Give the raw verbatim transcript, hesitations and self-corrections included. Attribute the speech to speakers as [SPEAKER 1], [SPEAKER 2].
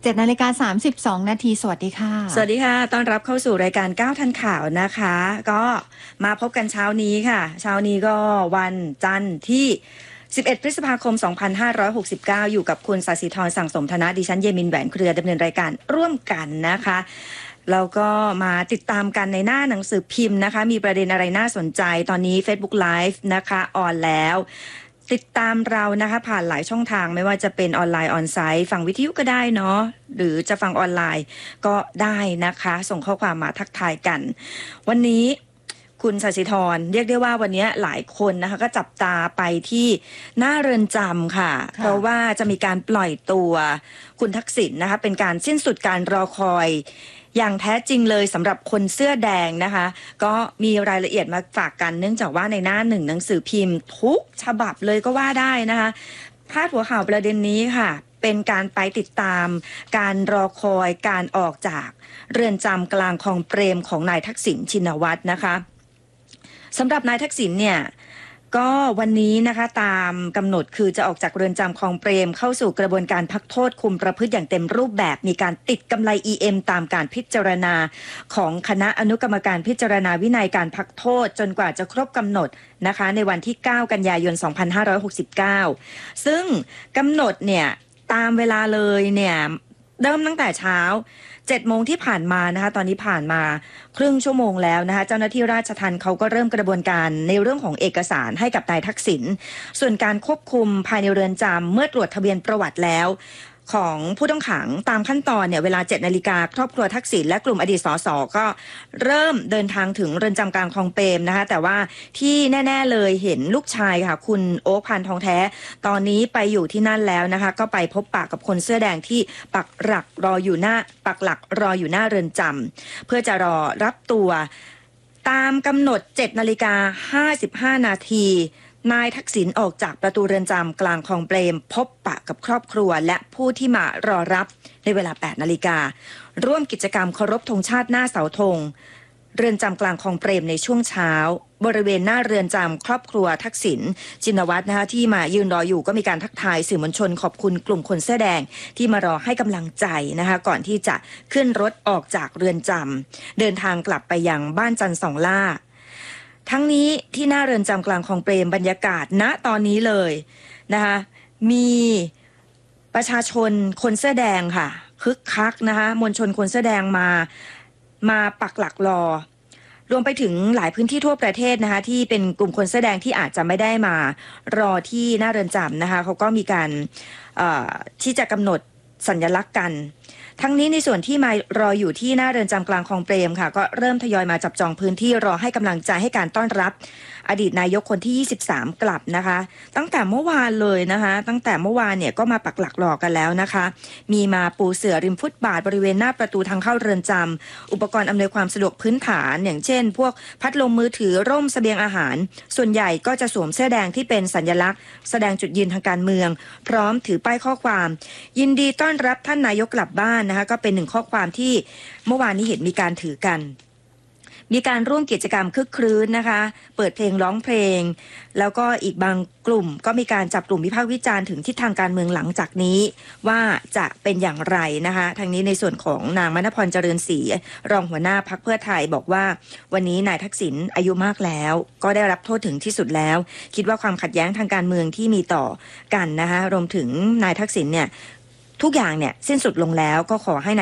[SPEAKER 1] เจ็ดนาฬิกาสามสิบสองนาทีสวัสดีค่ะ
[SPEAKER 2] สวัสดีค่ะต้อนรับเข้าสู่รายการก้าวทันข่าวนะคะก็มาพบกันเช้านี้ค่ะเช้านี้ก็วันจันทร์ที่สิบเอ็ดพฤษภาคมสองพันห้าร้อยหกสิบเก้าอยู่กับคุณศศิธรสั่งสมธนะดิฉันเยมินแหวนเครือดำเนินรายการร่วมกันนะคะแล้วก็มาติดตามกันในหน้าหนังสือพิมพ์นะคะมีประเด็นอะไรน่าสนใจตอนนี้ Facebook Live นะคะออนแล้วติดตามเรานะคะผ่านหลายช่องทางไม่ว่าจะเป็นออนไลน์ออนไซต์ฟังวิทยุก็ได้เนาะหรือจะฟังออนไลน์ก็ได้นะคะส่งข้อความมาทักทายกันวันนี้คุณศศิธรเรียกได้ว่าวันนี้หลายคนนะคะก็จับตาไปที่หน้าเรือนจำค่ะเพราะว่าจะมีการปล่อยตัวคุณทักษิณนะคะเป็นการสิ้นสุดการรอคอยอย่างแท้จริงเลยสำหรับคนเสื้อแดงนะคะก็มีรายละเอียดมาฝากกันเนื่องจากว่าในหน้าหนึ่งหนังสือพิมพ์ทุกฉบับเลยก็ว่าได้นะคะพาดหัวข่าวประเด็นนี้ค่ะเป็นการไปติดตามการรอคอยการออกจากเรือนจำกลางคลองเปรมของนายทักษิณชินวัตรนะคะสำหรับนายทักษิณเนี่ยก็วันนี้นะคะตามกำหนดคือจะออกจากเรือนจำคลองเปรมเข้าสู่กระบวนการพักโทษคุมประพฤติอย่างเต็มรูปแบบมีการติดกำไร อี เอ็ม ตามการพิจารณาของคณะอนุกรรมการพิจารณาวินัยการพักโทษจนกว่าจะครบกำหนดนะคะในวันที่เก้ากันยายนสองพันห้าร้อยหกสิบเก้าซึ่งกำหนดเนี่ยตามเวลาเลยเนี่ยเริ่มตั้งแต่เช้าเจ็ดโมงที่ผ่านมานะคะตอนนี้ผ่านมาครึ่งชั่วโมงแล้วนะคะเจ้าหน้าที่ราชทัณฑ์เขาก็เริ่มกระบวนการในเรื่องของเอกสารให้กับนายทักษิณส่วนการควบคุมภายในเรือนจำเมื่อตรวจทะเบียนประวัติแล้วของผู้ต้องขังตามขั้นตอนเนี่ยเวลาเจ็ดนาฬิกาครอบครัวทักษิณและกลุ่มอดีตสสก็เริ่มเดินทางถึงเรือนจำกลางคลองเปรมนะคะแต่ว่าที่แน่ๆเลยเห็นลูกชายค่ะคุณโอ๊คพันทองแท้ตอนนี้ไปอยู่ที่นั่นแล้วนะคะก็ไปพบปะกับคนเสื้อแดงที่ปักหลักรออยู่หน้าปักหลักรออยู่หน้าเรือนจำเพื่อจะรอรับตัวตามกำหนดเจ็ดนาฬิกาห้าสิบห้านาทีนายทักษิณออกจากประตูเรือนจำกลางคลองเปรมพบปะกับครอบครัวและผู้ที่มารอรับในเวลาแปดนาฬิการ่วมกิจกรรมเคารพธงชาติหน้าเสาธงเรือนจำกลางคลองเปรมในช่วงเช้าบริเวณหน้าเรือนจำครอบครัวทักษิณชินวัตรนะคะที่มายืนรออยู่ก็มีการทักทายสื่อมวลชนขอบคุณกลุ่มคนเสื้อแดงที่มารอให้กำลังใจนะคะก่อนที่จะขึ้นรถออกจากเรือนจำเดินทางกลับไปยังบ้านจันทร์สองล่าทั้งนี้ที่หน้าเรือนจำกลางคลองเปรมบรรยากาศณตอนนี้เลยนะคะมีประชาชนคนเสื้อแดงค่ะคึกคักนะคะมวลชนคนเสื้อแดงมามาปักหลักรอรวมไปถึงหลายพื้นที่ทั่วประเทศนะคะที่เป็นกลุ่มคนเสื้อแดงที่อาจจะไม่ได้มารอที่หน้าเรือนจำนะคะเขาก็มีการที่จะกำหนดสัญลักษณ์กันทั้งนี้ในส่วนที่มารออยู่ที่หน้าเรือนจำกลางคลองเปรมค่ะก็เริ่มทยอยมาจับจองพื้นที่รอให้กำลังใจให้การต้อนรับอดีตนายกคนที่ยี่สิบสามกลับนะคะตั้งแต่เมื่อวานเลยนะคะตั้งแต่เมื่อวานเนี่ยก็มาปักหลักรอกันแล้วนะคะมีมาปูเสื่อริมฟุตบาทบริเวณหน้าประตูทางเข้าเรือนจำอุปกรณ์อำนวยความสะดวกพื้นฐานอย่างเช่นพวกพัดลมมือถือร่มเสบียงอาหารส่วนใหญ่ก็จะสวมเสื้อแดงที่เป็นสัญลักษณ์แสดงจุดยืนทางการเมืองพร้อมถือป้ายข้อความยินดีต้อนรับท่านนายกกลับบ้านนะคะก็เป็นหนึ่งข้อความที่เมื่อวานนี้เห็นมีการถือกันมีการร่วมกิจกรรมคึกครื้นนะคะเปิดเพลงร้องเพลงแล้วก็อีกบางกลุ่มก็มีการจับกลุ่มวิพากษ์วิจารณ์ถึงทิศทางการเมืองหลังจากนี้ว่าจะเป็นอย่างไรนะคะทางนี้ในส่วนของนางมณพรเจริญศรีรองหัวหน้าพรรคเพื่อไทยบอกว่าวันนี้นายทักษิณอายุมากแล้วก็ได้รับโทษถึงที่สุดแล้วคิดว่าความขัดแย้งทางการเมืองที่มีต่อกันนะคะรวมถึงนายทักษิณเนี่ยทุกอย่างเนี่ยสิ้นสุดลงแล้วก็ขอให้